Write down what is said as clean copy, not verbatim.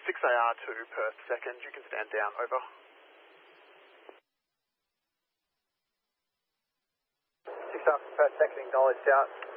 6AR2 Perth second, you can stand down, over. 6 Perth second, acknowledged out.